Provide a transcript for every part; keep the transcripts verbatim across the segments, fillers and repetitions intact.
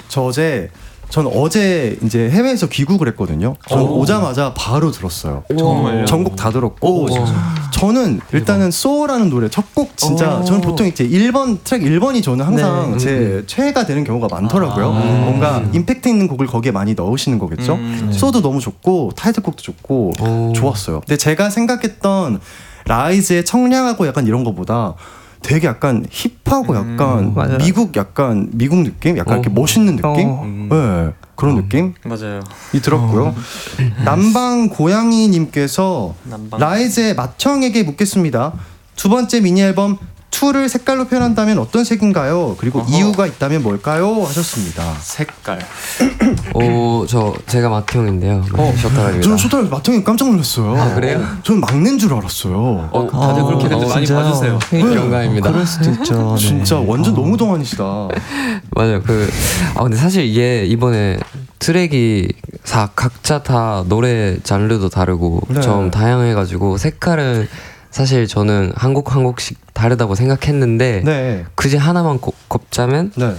저 어제 전 어제 이제 해외에서 귀국을 했거든요. 전 오. 오자마자 바로 들었어요. 정말요? 전곡 다 들었고 오, 저는 일단은 소라는 노래 첫 곡 진짜 오. 저는 보통 이제 일 번 트랙 일 번이 저는 항상 네. 제 음. 최애가 되는 경우가 많더라고요. 아. 뭔가 임팩트 있는 곡을 거기에 많이 넣으시는 거겠죠. 음. 소도 너무 좋고 타이틀곡도 좋고 오. 좋았어요. 근데 제가 생각했던 라이즈의 청량하고 약간 이런 거보다 되게 약간 힙하고 약간 맞아요. 미국 약간 미국 느낌? 약간 이렇게 어. 멋있는 느낌? 어. 네, 그런 느낌? 맞아요. 이 들었고요. 남방 고양이님께서 남방. 라이즈의 마청에게 묻겠습니다. 두 번째 미니 앨범 투를 색깔로 표현한다면 어떤 색인가요? 그리고 어허. 이유가 있다면 뭘까요? 하셨습니다. 색깔. 오, 저 제가 마형인데요. 어, 쇼타라입니다. 저는 쇼타를 마청이 깜짝 놀랐어요. 아, 그래요? 저는 막내인 줄 알았어요. 어, 다들 아, 그렇게 근데 어, 많이 진짜요? 봐주세요. 영광입니다. 그럴 수도 있죠. 네. 진짜 완전 너무 동안이시다. 맞아요. 그, 아, 근데 사실 이게 이번에 트랙이 사, 각자 다 노래 장르도 다르고 네. 좀 다양해가지고 색깔은 사실 저는 한 곡 한 곡씩 다르다고 생각했는데 네. 굳이 하나만 꼽, 꼽자면 네.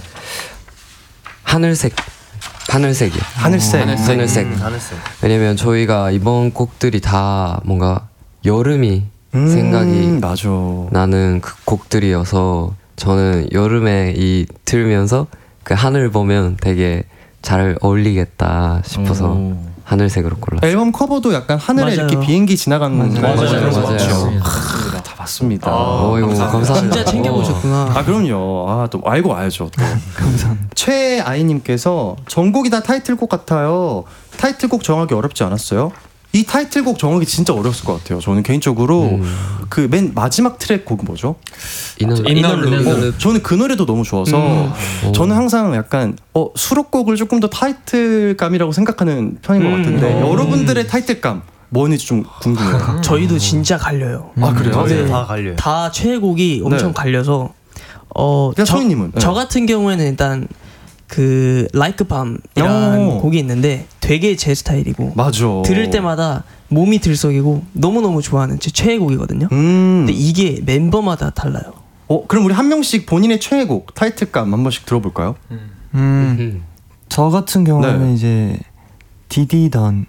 하늘색. 하늘색이요. 하늘색. 하늘색. 음, 하늘색. 왜냐면 저희가 이번 곡들이 다 뭔가 여름이 음, 생각이 맞아. 나는 그 곡들이어서 저는 여름에 이 들으면서 그 하늘 보면 되게 잘 어울리겠다 싶어서 오. 하늘색으로 골랐어요. 앨범 커버도 약간 하늘에 맞아요. 이렇게 비행기 지나가는 맞아요. 거 맞아요. 맞아요. 아, 다 봤습니다. 어, 어이구, 감사합니다. 감사합니다. 진짜 챙겨보셨구나. 아 그럼요. 아 또 알고 와야죠. 또. 감사합니다. 최아이님께서 전곡이 다 타이틀곡 같아요. 타이틀곡 정하기 어렵지 않았어요? 이 타이틀곡 정하기 진짜 어려웠을 것 같아요. 저는 개인적으로 음. 그 맨 마지막 트랙 곡 뭐죠? 이너 이너ル 어, 저는 그 노래도 너무 좋아서 음. 저는 항상 약간 어 수록곡을 조금 더 타이틀감이라고 생각하는 편인 것 음. 같은데 오. 여러분들의 타이틀감 뭐는지 좀 궁금해요. 저희도 진짜 갈려요. 아 그래요? 네. 다 갈려요. 다 최애곡이 엄청 네. 갈려서 어, 그냥 저, 소희님은? 저 네. 같은 경우에는 일단 그 Like Bomb이라는 오. 곡이 있는데 되게 제 스타일이고 맞아. 들을 때마다 몸이 들썩이고 너무너무 좋아하는 제 최애곡이거든요. 음. 근데 이게 멤버마다 달라요. 어 그럼 우리 한 명씩 본인의 최애곡 타이틀감 한 번씩 들어볼까요? 음, 저 같은 경우는 네. 이제 디디던